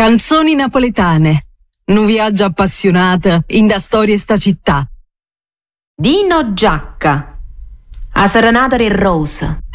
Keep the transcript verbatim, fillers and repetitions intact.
Canzoni napoletane. Un viaggio appassionato in da storia sta città. Dino Giacca. A serenata di Rosa.